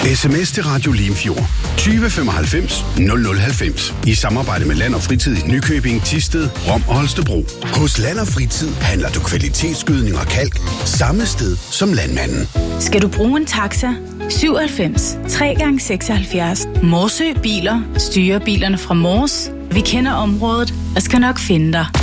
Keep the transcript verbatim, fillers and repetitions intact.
Sms til Radio Limfjord tyve femoghalvfems nul nul halvfems i samarbejde med Land og Fritid i Nykøbing, Thisted, Rom og Holstebro. Hos Land og Fritid handler du kvalitetsgødning og kalk samme sted som landmanden. Skal du bruge en taxa? syvoghalvfems tre gange seksoghalvfjerds Morsø Biler styrer bilerne fra Mors. Vi kender området og skal nok finde dig.